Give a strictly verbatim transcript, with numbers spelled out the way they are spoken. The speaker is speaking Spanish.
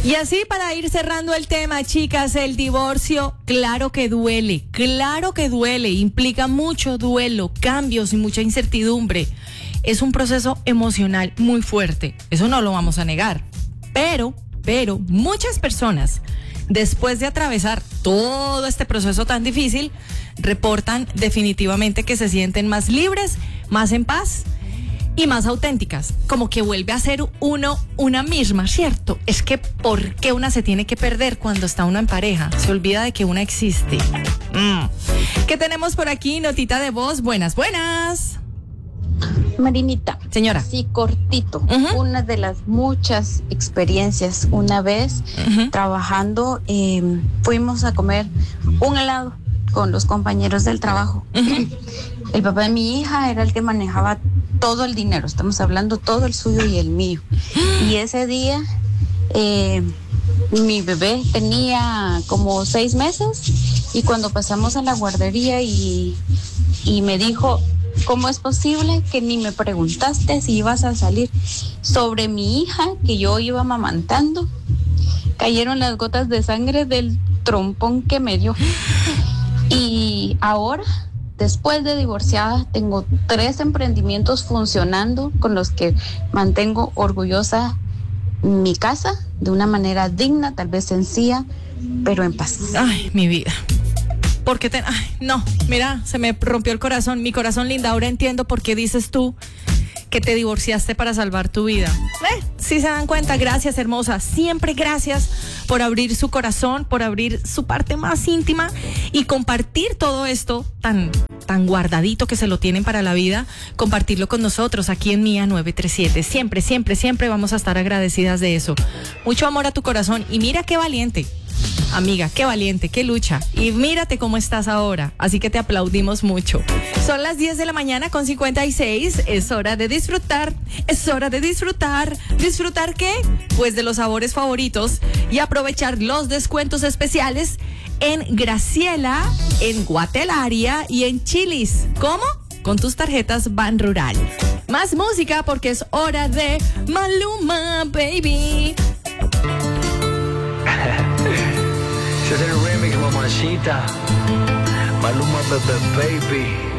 Y así para ir cerrando el tema, chicas, el divorcio, claro que duele, claro que duele, implica mucho duelo, cambios y mucha incertidumbre. Es un proceso emocional muy fuerte, eso no lo vamos a negar. Pero, pero, muchas personas, después de atravesar todo este proceso tan difícil, reportan definitivamente que se sienten más libres, más en paz y más auténticas, como que vuelve a ser uno una misma, ¿cierto? Es que ¿por qué una se tiene que perder cuando está uno en pareja? Se olvida de que una existe. Mm. ¿Qué tenemos por aquí? Notita de voz. Buenas, buenas. Marinita, señora, sí, cortito, uh-huh. Una de las muchas experiencias. Una vez uh-huh. trabajando, eh, fuimos a comer un helado con los compañeros del trabajo. Uh-huh. El papá de mi hija era el que manejaba todo el dinero, estamos hablando todo el suyo y el mío. Y ese día eh, mi bebé tenía como seis meses y cuando pasamos a la guardería y, y me dijo, ¿cómo es posible que ni me preguntaste si ibas a salir? Sobre mi hija que yo iba amamantando, cayeron las gotas de sangre del trompón que me dio. Y ahora, después de divorciada, tengo tres emprendimientos funcionando con los que mantengo orgullosa mi casa de una manera digna, tal vez sencilla, pero en paz. Ay, mi vida. ¿Por qué te...? Ay, no, mira, se me rompió el corazón, mi corazón linda. Ahora entiendo por qué dices tú que te divorciaste para salvar tu vida. Eh, si se dan cuenta, gracias, hermosa. Siempre gracias por abrir su corazón, por abrir su parte más íntima y compartir todo esto tan, tan guardadito que se lo tienen para la vida, compartirlo con nosotros aquí en Mía nueve tres siete. Siempre, siempre, siempre vamos a estar agradecidas de eso. Mucho amor a tu corazón y mira qué valiente. Amiga, qué valiente, qué lucha. Y mírate cómo estás ahora. Así que te aplaudimos mucho. Son las diez de la mañana con cincuenta y seis. Es hora de disfrutar. Es hora de disfrutar. ¿Disfrutar qué? Pues de los sabores favoritos y aprovechar los descuentos especiales en Graciela, en Guatelaria y en Chili's. ¿Cómo? Con tus tarjetas Ban Rural. Más música porque es hora de Maluma, baby. Ese es el remix, mamacita. Maluma, baby, baby.